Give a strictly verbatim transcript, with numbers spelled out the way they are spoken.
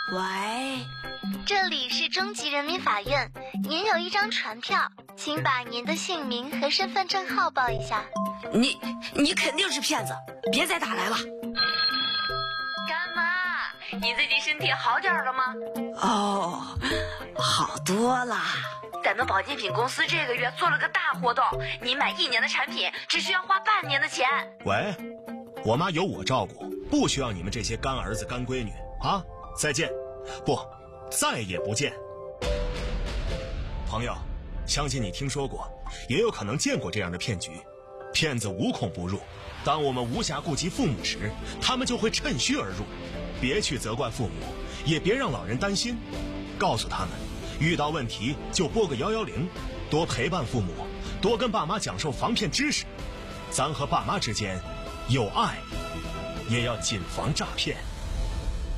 喂， 这里是中级人民法院，您有一张传票，请把您的姓名和身份证号报一下。 你你肯定是骗子，别再打来了。 干妈，你最近身体好点了吗？ 哦，好多了。 咱们保健品公司这个月做了个大活动，你买一年的产品只需要花半年的钱。 喂，我妈有我照顾，不需要你们这些干儿子干闺女啊！再见，不，再也不见。朋友，相信你听说过，也有可能见过这样的骗局。骗子无孔不入，当我们无暇顾及父母时，他们就会趁虚而入。别去责怪父母，也别让老人担心，告诉他们，遇到问题就拨个幺幺零，多陪伴父母，多跟爸妈讲授防骗知识。咱和爸妈之间有爱，也要谨防诈骗。